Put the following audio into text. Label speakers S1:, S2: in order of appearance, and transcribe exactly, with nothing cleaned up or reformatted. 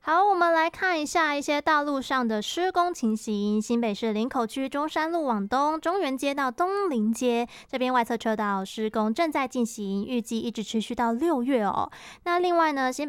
S1: 好，我们来看一下一些道路上的施工情形。新北市林口区中山路往东，中原街到东林街这边外侧车道施工正在进行，预计一直持续到六月哦。那另外呢，新